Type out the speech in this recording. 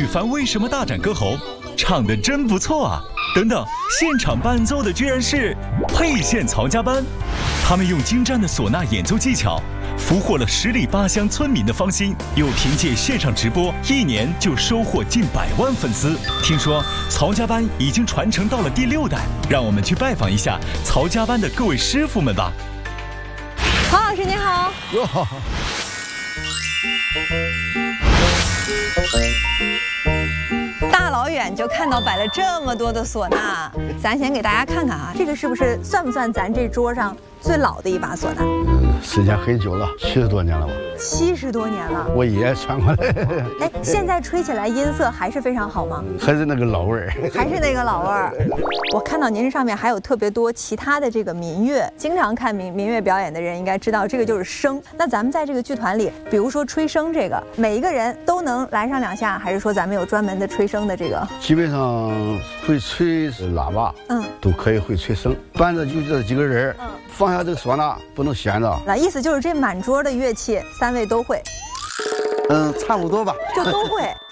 凡为什么大展歌喉？唱得真不错啊！等等，现场伴奏的居然是沛县曹家班，他们用精湛的唢呐演奏技巧，俘获了10里8乡村民的芳心，又凭借线上直播，1年就收获近100万粉丝。听说曹家班已经传承到了第6代，让我们去拜访一下曹家班的各位师傅们吧。 曹老师您好。 哟，好。 大老远就看到摆了这么多的唢呐，咱先给大家看看啊，这个是不是算不算咱这桌上最老的一把唢呐？ 时间很久了，70多年了吧 ？70多年了， 我爷爷传过来。 哎，现在吹起来音色还是非常好吗？ 还是那个老味儿， 还是那个老味儿。我看到您这上面还有特别多其他的这个民乐，经常看民乐表演的人应该知道，这个就是笙。那咱们在这个剧团里，比如说吹笙这个，每一个人都能来上2下，还是说咱们有专门的吹笙的这个？ 基本上会吹喇叭，都可以会吹笙。班子就这几个人，放下这个唢呐不能闲着。 那意思就是这满桌的乐器3位都会。 差不多吧， 就都会。